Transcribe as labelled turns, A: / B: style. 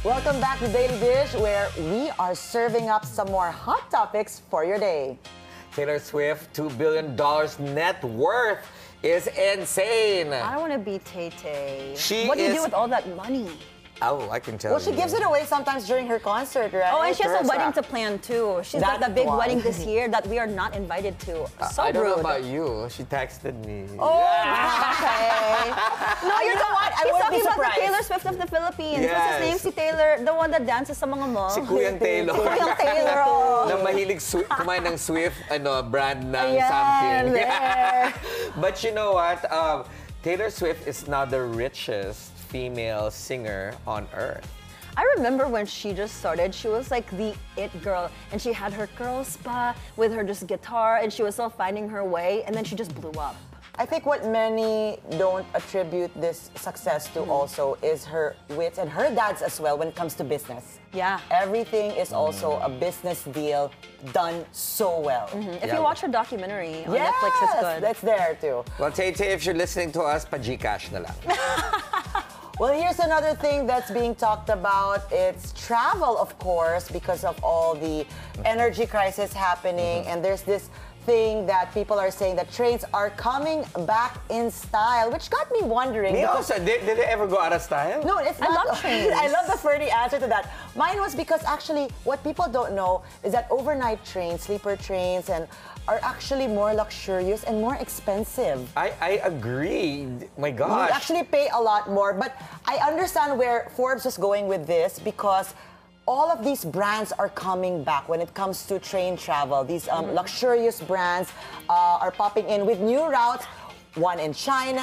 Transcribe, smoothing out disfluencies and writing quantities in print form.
A: Welcome back to Daily Dish, where we are serving up some more hot topics for your day.
B: Taylor Swift, $2 billion net worth is insane.
C: I want to be Tay-Tay.
B: She
C: What do you
B: is-
C: do with all that money?
B: Oh, I can tell
A: Well, she
B: you.
A: gives it away sometimes during her concert, right?
C: Oh, and she has a
A: Correct.
C: wedding to plan too. She's
A: That's
C: got a big
A: the one.
C: wedding this year that we are not invited to. So
B: I don't know
C: rude.
B: about you. She texted me.
A: Oh, okay. No, you know what? I
C: He's
A: wouldn't be
C: talking about the
A: surprised.
C: Taylor Swift of the Philippines. What's
B: Yes.
C: his name? Si Taylor, the one that dances sa mga mall.
B: Si Kuya Taylor.
C: Kuya Taylor, oh.
B: Na mahilig kumain ng Swift brand ng
C: Ayan,
B: something.
C: there.
B: But you know what? Taylor Swift is now the richest female singer on earth.
C: I remember when she just started, she was like the it girl, and she had her girl spa with her just guitar, and she was still finding her way, and then she just blew up.
A: I think what many don't attribute this success to also is her wits and her dad's as well when it comes to business.
C: Yeah.
A: Everything is also a business deal done so well.
C: If
B: Yeah.
C: you watch her documentary on
A: Yes,
C: Netflix, it's good.
A: that's there too.
B: Well, Tay-Tay, if you're listening to us, pa-Gcash na lang.
A: Well, here's another thing that's being talked about. It's travel, of course, because of all the energy crisis happening. And there's this thing that people are saying that trains are coming back in style, which got me wondering.
B: Me
A: because-
B: also, did they ever go out of style?
A: No, it's
C: I
A: not.
C: love trains.
A: I love the Ferdy answer to that. Mine was because actually what people don't know is that overnight trains, sleeper trains, and are actually more luxurious and more expensive.
B: I agree. My
A: You
B: gosh.
A: actually pay a lot more, but I understand where Forbes was going with this because all of these brands are coming back when it comes to train travel. These luxurious brands are popping in with new routes, one in China,